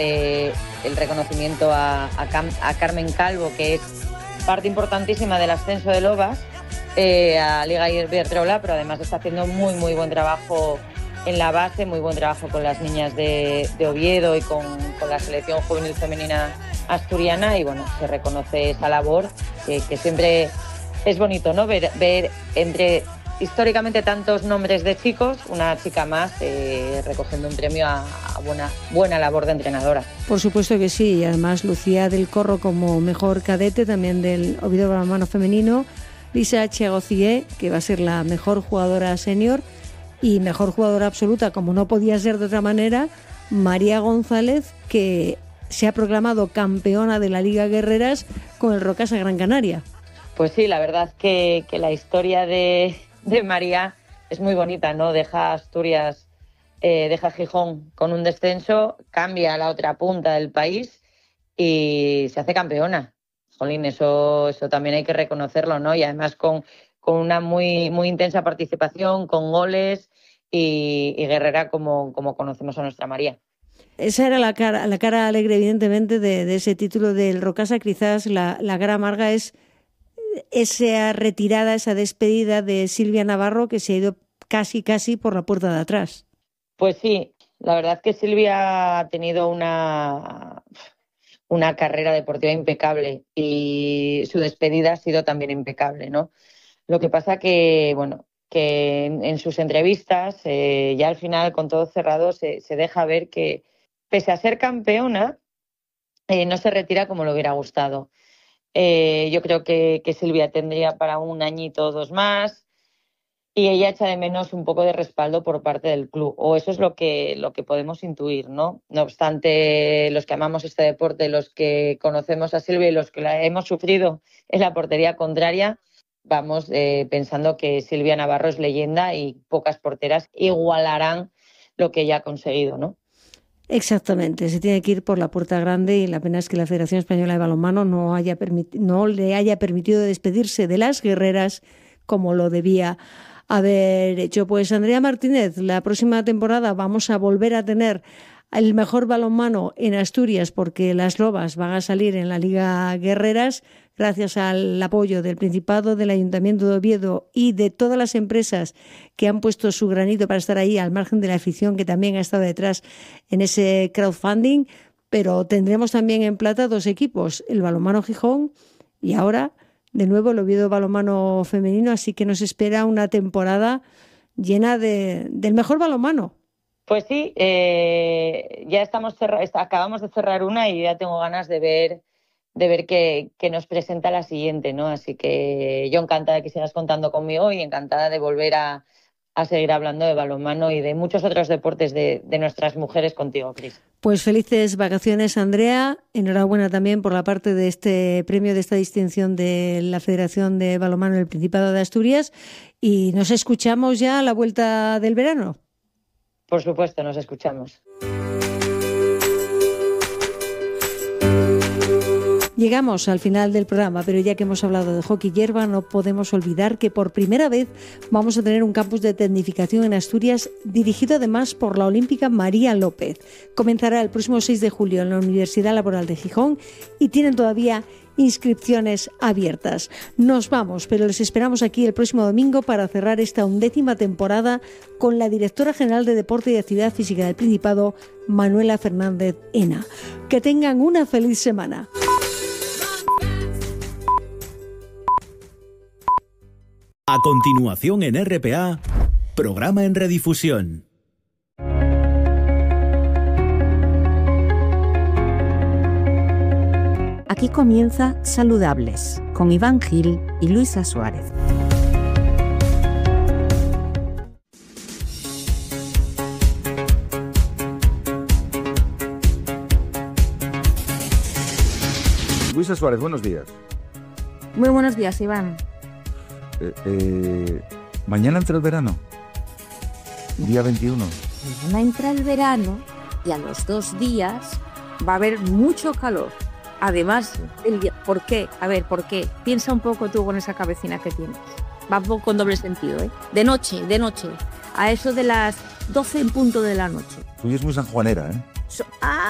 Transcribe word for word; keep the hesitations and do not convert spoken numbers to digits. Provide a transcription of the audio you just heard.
eh, el reconocimiento a, a, Cam, a Carmen Calvo, que es parte importantísima del ascenso de Lobas eh, a Liga Iberdrola, pero además está haciendo muy, muy buen trabajo en la base, muy buen trabajo con las niñas de, de Oviedo y con, con la selección juvenil femenina asturiana, y bueno, se reconoce esa labor que, que siempre es bonito, ¿no? Ver, ver entre históricamente tantos nombres de chicos, una chica más eh, recogiendo un premio a, a buena, buena labor de entrenadora. Por supuesto que sí, y además Lucía del Corro como mejor cadete también del Oviedo Balonmano femenino, Lisa Chegocié, que va a ser la mejor jugadora senior, y mejor jugadora absoluta, como no podía ser de otra manera, María González, que se ha proclamado campeona de la Liga Guerreras con el Rocasa Gran Canaria. Pues sí, la verdad es que, que la historia de, de María es muy bonita, ¿no? Deja Asturias, eh, deja Gijón con un descenso, cambia a la otra punta del país y se hace campeona. Jolín, eso, eso también hay que reconocerlo, ¿no? Y además con, con una muy, muy intensa participación, con goles y, y guerrera como, como conocemos a nuestra María. Esa era la cara, la cara alegre, evidentemente, de, de ese título del Rocasa. Quizás la, la cara amarga es esa retirada, esa despedida de Silvia Navarro, que se ha ido casi, casi por la puerta de atrás. Pues sí, la verdad es que Silvia ha tenido una, una carrera deportiva impecable y su despedida ha sido también impecable, ¿no? Lo que pasa que, bueno, que en, en sus entrevistas, eh, ya al final, con todo cerrado, se, se deja ver que, pese a ser campeona, eh, no se retira como le hubiera gustado. Eh, yo creo que, que Silvia tendría para un añito o dos más y ella echa de menos un poco de respaldo por parte del club, o eso es lo que, lo que podemos intuir, ¿no? No obstante, los que amamos este deporte, los que conocemos a Silvia y los que la hemos sufrido en la portería contraria, vamos eh, pensando que Silvia Navarro es leyenda y pocas porteras igualarán lo que ella ha conseguido, ¿no? Exactamente, se tiene que ir por la puerta grande y la pena es que la Federación Española de Balonmano no, haya permit- no le haya permitido despedirse de las guerreras como lo debía haber hecho. Pues Andrea Martínez, la próxima temporada vamos a volver a tener el mejor balonmano en Asturias porque las Lobas van a salir en la Liga Guerreras gracias al apoyo del Principado, del Ayuntamiento de Oviedo y de todas las empresas que han puesto su granito para estar ahí, al margen de la afición que también ha estado detrás en ese crowdfunding. Pero tendremos también en plata dos equipos, el Balonmano Gijón y ahora de nuevo el Oviedo Balonmano femenino, así que nos espera una temporada llena de, del mejor balonmano. Pues sí, eh, ya estamos cerra- acabamos de cerrar una y ya tengo ganas de ver de ver qué, qué nos presenta la siguiente, ¿no? Así que yo encantada de que sigas contando conmigo y encantada de volver a, a seguir hablando de balonmano y de muchos otros deportes de, de nuestras mujeres contigo, Cris. Pues felices vacaciones, Andrea. Enhorabuena también por la parte de este premio, de esta distinción de la Federación de Balonmano del Principado de Asturias. Y nos escuchamos ya a la vuelta del verano. Por supuesto, nos escuchamos. Llegamos al final del programa, pero ya que hemos hablado de hockey hierba, no podemos olvidar que por primera vez vamos a tener un campus de tecnificación en Asturias, dirigido además por la olímpica María López. Comenzará el próximo seis de julio en la Universidad Laboral de Gijón y tienen todavía inscripciones abiertas. Nos vamos, pero les esperamos aquí el próximo domingo para cerrar esta undécima temporada con la directora general de Deporte y Actividad Física del Principado, Manuela Fernández Ena. Que tengan una feliz semana. A continuación en R P A, programa en redifusión. Aquí comienza Saludables, con Iván Gil y Luisa Suárez. Luisa Suárez, buenos días. Muy buenos días, Iván. Eh, eh, ¿Mañana entra el verano? Día veintiuno. Mañana entra el verano y a los dos días va a haber mucho calor. Además, el día, ¿por qué? A ver, ¿por qué? Piensa un poco tú con esa cabecina que tienes. Va un poco con doble sentido, ¿eh? De noche, de noche. A eso de las doce en punto de la noche. Tú eres muy sanjuanera, ¿eh? So, ah,